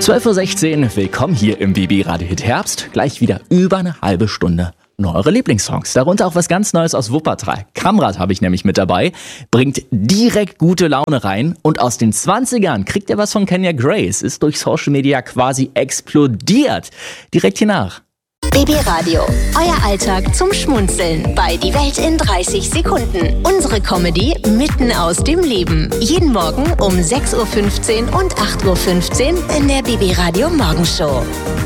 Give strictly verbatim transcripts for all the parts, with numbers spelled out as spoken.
zwölf Uhr sechzehn, willkommen hier im B B Radio Hit Herbst. Gleich wieder über eine halbe Stunde nur eure Lieblingssongs. Darunter auch was ganz Neues aus Wuppertal. Kamrat habe ich nämlich mit dabei. Bringt direkt gute Laune rein. Und aus den zwanzigern kriegt ihr was von Kenya Grace. Ist durch Social Media quasi explodiert. Direkt hier nach. B B Radio, euer Alltag zum Schmunzeln bei Die Welt in dreißig Sekunden. Unsere Comedy mitten aus dem Leben. Jeden Morgen um sechs Uhr fünfzehn und acht Uhr fünfzehn in der B B Radio Morgenshow.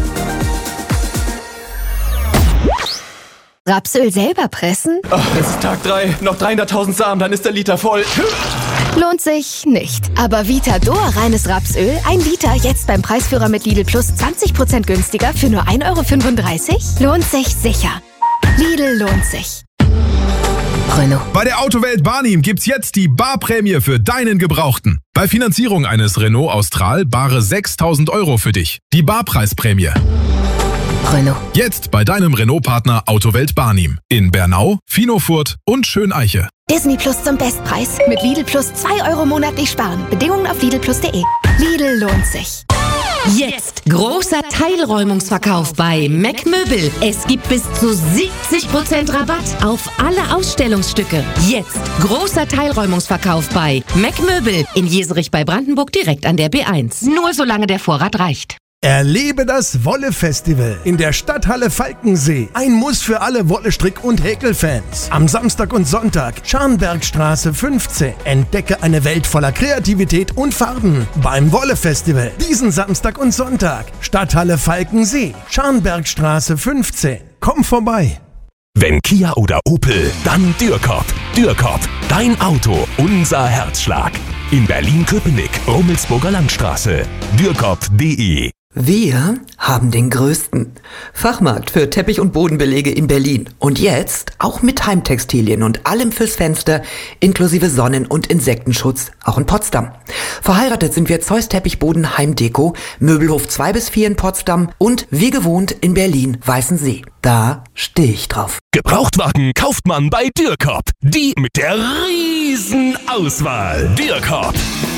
Rapsöl selber pressen? Oh, es ist Tag drei, noch dreihunderttausend Samen, dann ist der Liter voll. Lohnt sich nicht. Aber Vitador reines Rapsöl, ein Liter, jetzt beim Preisführer mit Lidl Plus zwanzig Prozent günstiger für nur ein Euro fünfunddreißig? Lohnt sich sicher. Lidl lohnt sich. Renault. Bei der Autowelt Barnim gibt's jetzt die Barprämie für deinen Gebrauchten. Bei Finanzierung eines Renault Austral bare sechstausend Euro für dich. Die Barpreisprämie. Renault. Jetzt bei deinem Renault-Partner Autowelt Barnim. In Bernau, Finofurt und Schöneiche. Disney Plus zum Bestpreis. Mit Lidl Plus zwei Euro monatlich sparen. Bedingungen auf lidl plus punkt de. Lidl lohnt sich. Jetzt großer Teilräumungsverkauf bei Mac Möbel. Es gibt bis zu siebzig Prozent Rabatt auf alle Ausstellungsstücke. Jetzt großer Teilräumungsverkauf bei Mac Möbel in Jeserich bei Brandenburg direkt an der B eins. Nur solange der Vorrat reicht. Erlebe das Wolle-Festival in der Stadthalle Falkensee. Ein Muss für alle Wolle-Strick- und Häkelfans. Am Samstag und Sonntag, Scharnbergstraße fünfzehn. Entdecke eine Welt voller Kreativität und Farben beim Wolle-Festival. Diesen Samstag und Sonntag, Stadthalle Falkensee, Scharnbergstraße fünfzehn. Komm vorbei. Wenn Kia oder Opel, dann Dürkop. Dürkop, dein Auto, unser Herzschlag. In Berlin-Köpenick, Rummelsburger Landstraße. Dürkop punkt de. Wir haben den größten Fachmarkt für Teppich- und Bodenbelege in Berlin. Und jetzt auch mit Heimtextilien und allem fürs Fenster, inklusive Sonnen- und Insektenschutz, auch in Potsdam. Verheiratet sind wir Zeus Teppichboden Heimdeko, Möbelhof zwei bis vier in Potsdam und wie gewohnt in Berlin Weißensee. Da stehe ich drauf. Gebrauchtwagen kauft man bei Dürkop. Die mit der riesen Auswahl. Dürkop.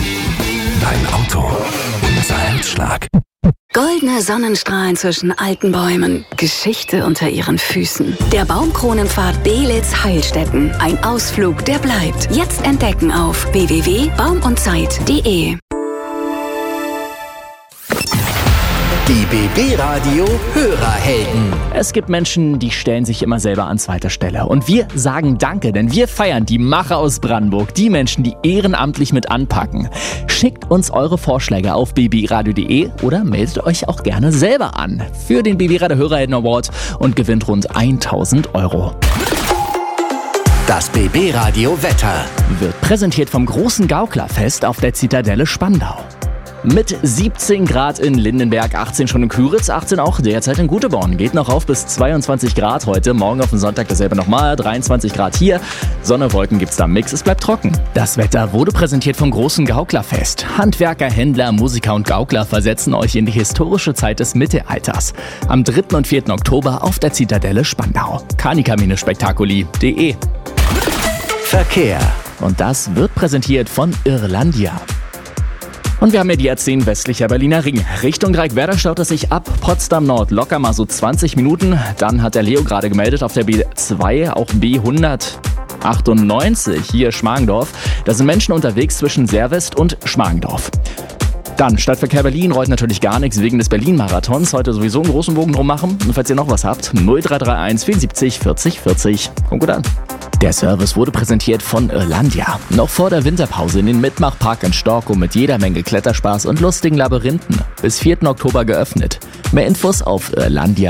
Dein Auto, unser Herzschlag. Goldene Sonnenstrahlen zwischen alten Bäumen, Geschichte unter ihren Füßen. Der Baumkronenpfad Beelitz-Heilstätten. Ein Ausflug, der bleibt. Jetzt entdecken auf w w w punkt baum und zeit punkt de. Die B B Radio Hörerhelden. Es gibt Menschen, die stellen sich immer selber an zweiter Stelle. Und wir sagen Danke, denn wir feiern die Macher aus Brandenburg, die Menschen, die ehrenamtlich mit anpacken. Schickt uns eure Vorschläge auf b b radio punkt de oder meldet euch auch gerne selber an für den B B Radio Hörerhelden Award und gewinnt rund tausend Euro. Das B B Radio Wetter wird präsentiert vom großen Gauklerfest auf der Zitadelle Spandau. Mit siebzehn Grad in Lindenberg, achtzehn schon in Küritz, achtzehn auch derzeit in Guteborn. Geht noch auf bis zweiundzwanzig Grad heute. Morgen auf den Sonntag dasselbe nochmal, dreiundzwanzig Grad hier. Sonne, Wolken gibt's da im Mix, es bleibt trocken. Das Wetter wurde präsentiert vom großen Gauklerfest. Handwerker, Händler, Musiker und Gaukler versetzen euch in die historische Zeit des Mittelalters. Am dritten und vierten Oktober auf der Zitadelle Spandau. kanika Spektakuli punkt de. Verkehr. Und das wird präsentiert von Irlandia. Und wir haben ja die A zehn westlicher Berliner Ring. Richtung Dreieckwerder staut es sich ab Potsdam Nord locker mal so zwanzig Minuten. Dann hat der Leo gerade gemeldet auf der B zwei, auch B hundertachtundneunzig hier Schmargendorf. Da sind Menschen unterwegs zwischen Servest und Schmargendorf. Dann Stadtverkehr Berlin rollt natürlich gar nichts wegen des Berlin-Marathons. Heute sowieso einen großen Bogen drum machen. Und falls ihr noch was habt, null drei drei eins vierundsiebzig vierzig vierzig. Kommt gut an. Der Service wurde präsentiert von Irlandia. Noch vor der Winterpause in den Mitmachpark in Storkow mit jeder Menge Kletterspaß und lustigen Labyrinthen. Bis vierten Oktober geöffnet. Mehr Infos auf irlandia